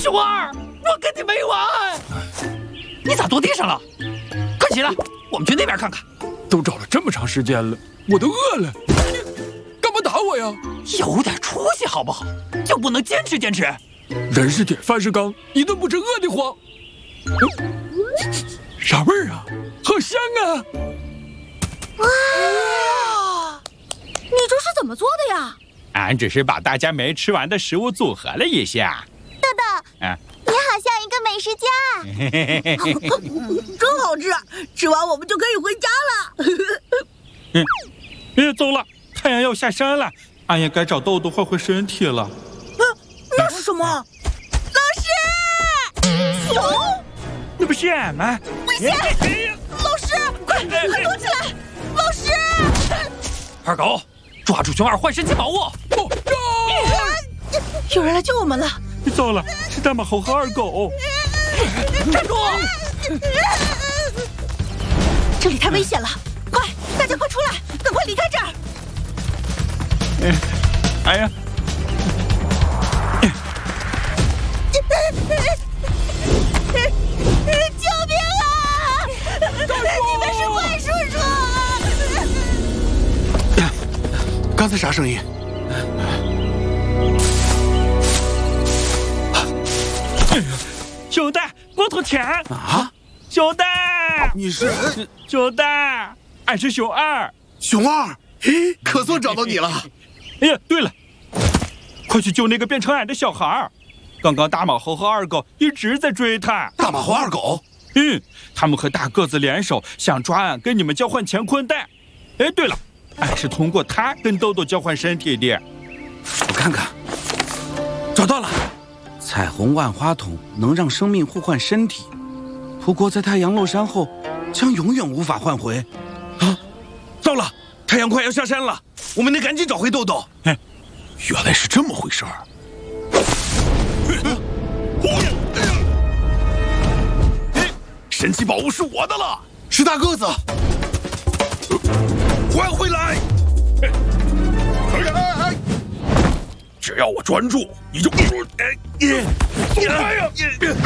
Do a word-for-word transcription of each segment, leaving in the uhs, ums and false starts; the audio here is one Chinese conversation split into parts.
熊二，我跟你没完！你咋坐地上了？快起来，我们去那边看看。 都找了这么长时间了，我都饿了。干嘛打我呀？ 有点出息好不好？就不能坚持坚持？ 人是铁，饭是钢，一顿不吃饿得慌。啥味儿啊？好香啊！ 哇，你这是怎么做的呀？ 俺只是把大家没吃完的食物组合了一下。 豆豆，啊，你好像一个美食家。 真好吃，吃完我们就可以回家了。 嗯，别走了，太阳要下山了，俺也该找豆豆换回身体了。 啊，那是什么？ 老师，熊， 那不是俺吗？ 危险！老师，快快躲起来！老师， 二狗，抓住熊二换神奇宝物！ 哦， 有人来救我们了！ 糟了，是大马猴和二狗！ 站住！ 这里太危险了，快，大家快出来，赶快离开这儿！ 哎呀！ 救命啊！你们是怪叔叔！ 刚才啥声音？ 熊大，光头强啊！ 熊大， 你是熊大，俺是熊二。 熊二，嘿，可算找到你了。 哎呀，对了，快去救那个变成俺的小孩。刚刚大马猴和二狗一直在追他。 大马猴、二狗？ 嗯，他们和大个子联手，想抓俺跟你们交换乾坤袋。哎，对了，俺是通过它跟豆豆交换身体的。 我看看，找到了。彩虹万花筒能让生命互换身体，不过在太阳落山后，将永远无法换回。 啊！糟了，太阳快要下山了，我们得赶紧找回豆豆。 哎，原来是这么回事儿。 神奇宝物是我的了，是大个子，还回来！ 只要我专注，你就不哎耶！走开呀！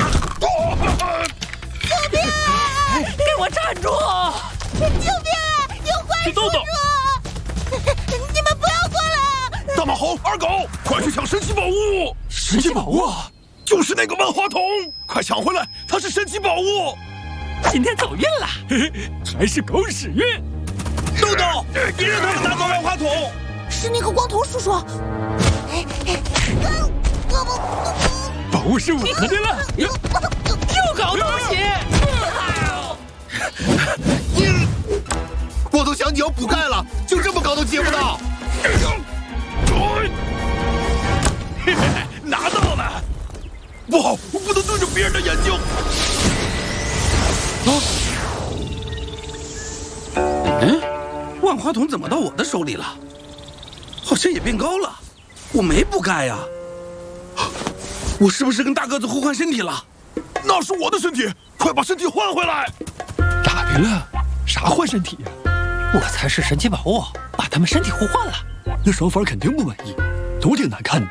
救命！ 给我站住！ 救命！有坏叔叔！你们不要过来！ 大马猴、二狗，快去抢神奇宝物！ 神奇宝物就是那个万花筒，快抢回来！它是神奇宝物。 今天走运了， 嘿嘿，还是狗屎运！ 豆豆，别让他们拿走万花筒！ 是那个光头叔叔。 宝物是我的了！ 又搞东西！ 我都想你要补钙了，就这么高都接不到。拿到了！不好，我不能对着别人的眼睛。 啊！嗯，万花筒怎么到我的手里了？好像也变高了。我没补钙呀，我是不是跟大个子互换身体了？ 那是我的身体，快把身体换回来！ 咋的了？啥换身体呀？ 我才是神奇宝物，把他们身体互换了。 那手法肯定不满意，都挺难看的。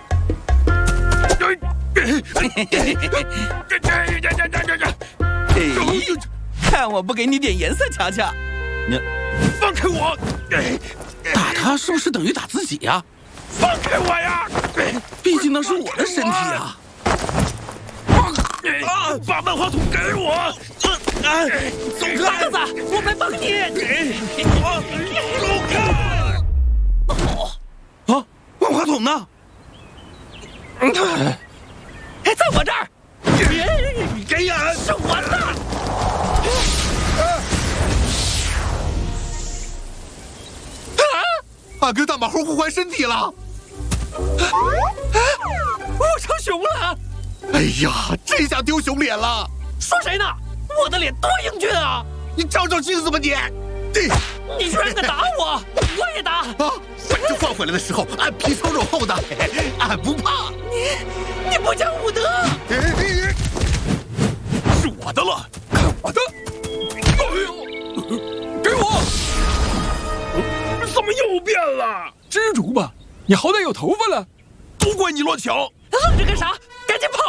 看我不给你点颜色瞧瞧！ 你放开我！ 打他是不是等于打自己呀？ 放开我呀！ 毕竟那是我的身体啊！ 啊！把万花筒给我！啊！走开！ 大个子，我们帮你！ 走开！ 啊！万花筒呢？ 在我这儿！ 给俺！ 是我的！ 俺跟大马猴互换身体了！ 我成熊了！ 哎呀，这下丢熊脸了！ 说谁呢？我的脸多英俊啊！ 你照照镜子吧你！ 你居然敢打我，我也打！ 啊！反正换回来的时候，俺皮糙肉厚的，俺不怕。 你你不讲武德！ 是我的了，看我的！给我！怎么又变了？ 蜘蛛吧，你好歹有头发了。 都怪你乱抢！ 愣着干啥？赶紧跑！